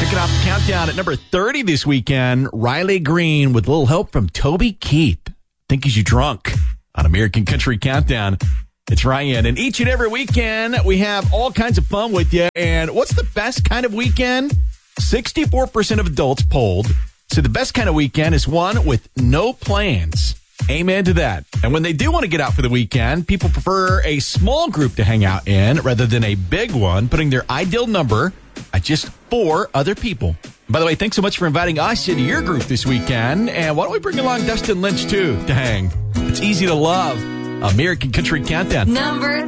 Kicking off the countdown at number 30 this weekend, Riley Green with a little help from Toby Keith. Think He's You Drunk on American Country Countdown. It's Ryan, and each and every weekend we have all kinds of fun with you. And what's the best kind of weekend? 64% of adults polled say the best kind of weekend is one with no plans. Amen to that. And when they do want to get out for the weekend, people prefer a small group to hang out in rather than a big one, putting their ideal number at just 4 other people. By the way, thanks so much for inviting us into your group this weekend. And why don't we bring along Dustin Lynch, too, to hang? It's easy to love. American Country Countdown. Number